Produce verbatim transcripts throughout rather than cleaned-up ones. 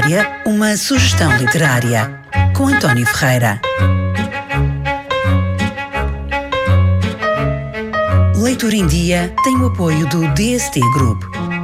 Diária, uma sugestão literária, com António Ferreira. Leitura em Dia tem o apoio do D S T Group.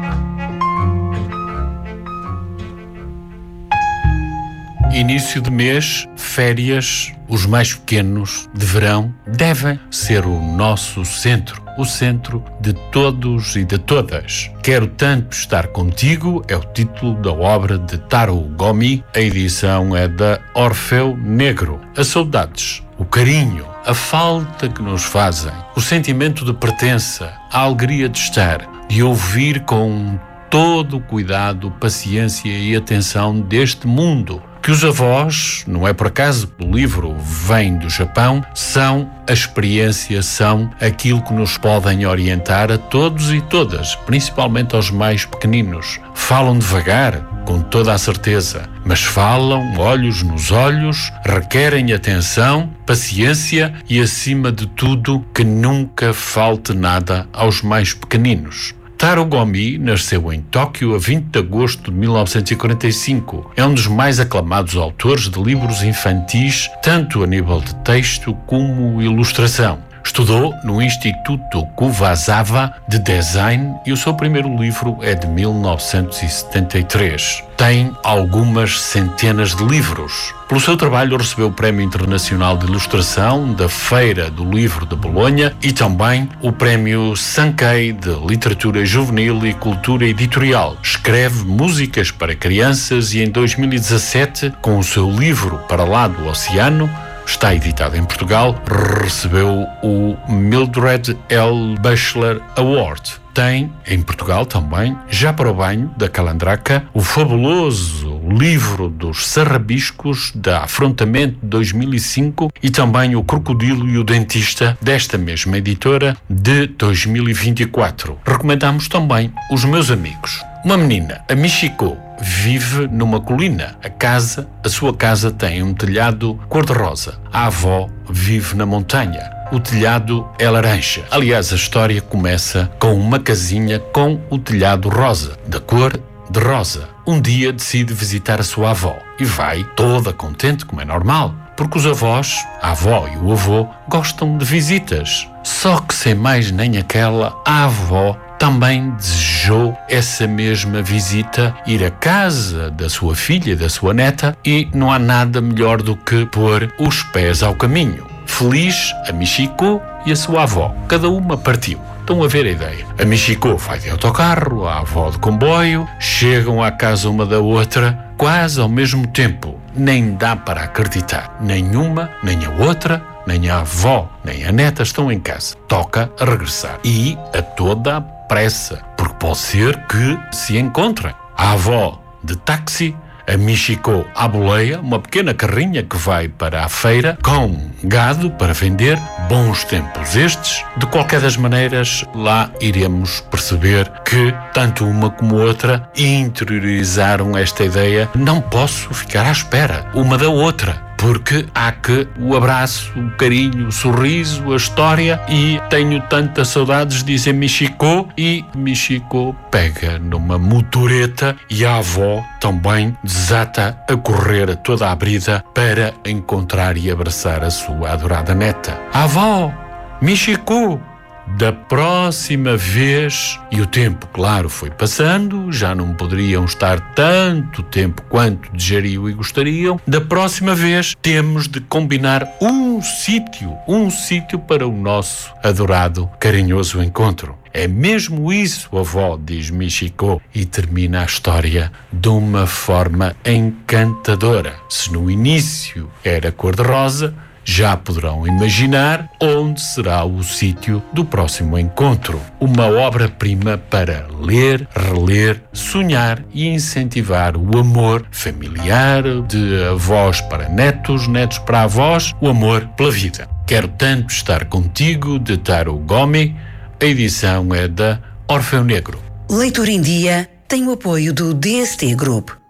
Início de mês, férias, os mais pequenos de verão devem ser o nosso centro, o centro de todos e de todas. Quero tanto estar contigo é o título da obra de Taro Gomi. A edição é da Orfeu Negro. As saudades, o carinho, a falta que nos fazem, o sentimento de pertença, a alegria de estar, de ouvir com todo o cuidado, paciência e atenção deste mundo. Que os avós, não é por acaso que o livro vem do Japão, são a experiência, são aquilo que nos podem orientar a todos e todas, principalmente aos mais pequeninos. Falam devagar, com toda a certeza, mas falam olhos nos olhos, requerem atenção, paciência e, acima de tudo, que nunca falte nada aos mais pequeninos. Taro Gomi nasceu em Tóquio a vinte de agosto de mil novecentos e quarenta e cinco. É um dos mais aclamados autores de livros infantis, tanto a nível de texto como ilustração. Estudou no Instituto Kuwazawa de Design e o seu primeiro livro é de mil novecentos e setenta e três. Tem algumas centenas de livros. Pelo seu trabalho recebeu o Prémio Internacional de Ilustração da Feira do Livro de Bolonha e também o Prémio Sankei de Literatura Juvenil e Cultura Editorial. Escreve músicas para crianças e em dois mil e dezassete, com o seu livro Para Lá do Oceano, está editado em Portugal, recebeu o Mildred L. Bachelor Award. Tem, em Portugal também, Já para o Banho, da Calandraca, o fabuloso livro dos Sarrabiscos, da Afrontamento de dois mil e cinco, e também o Crocodilo e o Dentista, desta mesma editora, de dois mil e vinte e quatro. Recomendamos também Os Meus Amigos. Uma menina, a Michiko, vive numa colina. A casa, a sua casa tem um telhado cor-de-rosa. A avó vive na montanha. O telhado é laranja. Aliás, a história começa com uma casinha com o telhado rosa, da cor de rosa. Um dia decide visitar a sua avó e vai toda contente, como é normal, porque os avós, a avó e o avô, gostam de visitas. Só que sem mais nem aquela, a avó também desejou essa mesma visita, ir à casa da sua filha e da sua neta, e não há nada melhor do que pôr os pés ao caminho. Feliz, a Michiko e a sua avó. Cada uma partiu. Estão a ver a ideia. A Michiko vai de autocarro, a avó de comboio, chegam à casa uma da outra, quase ao mesmo tempo. Nem dá para acreditar. Nenhuma, nem a outra, nem a avó, nem a neta estão em casa. Toca a regressar. E a toda a pressa, porque pode ser que se encontrem. A avó de táxi, a Michiko à boleia, uma pequena carrinha que vai para a feira com gado para vender. Bons tempos estes. De qualquer das maneiras, lá iremos perceber que tanto uma como outra interiorizaram esta ideia. Não posso ficar à espera uma da outra, porque há que o abraço, o carinho, o sorriso, a história, e tenho tantas saudades, dizem Michiko, e Michiko pega numa motoreta e a avó também desata a correr a toda a brida para encontrar e abraçar a sua adorada neta. A avó, Michiko, da próxima vez, e o tempo, claro, foi passando, já não poderiam estar tanto tempo quanto desejariam e gostariam. Da próxima vez temos de combinar um sítio, um sítio para o nosso adorado, carinhoso encontro. É mesmo isso, avó, diz Michiko, e termina a história de uma forma encantadora. Se no início era cor-de-rosa, já poderão imaginar onde será o sítio do próximo encontro. Uma obra-prima para ler, reler, sonhar e incentivar o amor familiar, de avós para netos, netos para avós, o amor pela vida. Quero tanto estar contigo, de Taro Gomi. A edição é da Orfeu Negro. Leitura em Dia tem o apoio do D S T Group.